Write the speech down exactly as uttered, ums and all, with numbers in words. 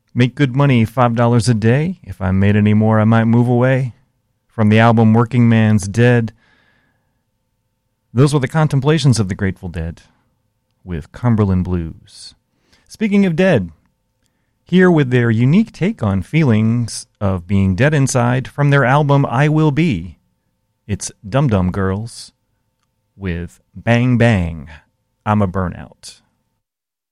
Make good money, five dollars a day. If I made any more, I might move away. From the album Working Man's Dead. Those were the contemplations of the Grateful Dead with Cumberland Blues. Speaking of dead, here with their unique take on feelings of being dead inside from their album I Will Be, it's Dum Dum Girls with Bang Bang, I'm a Burnout.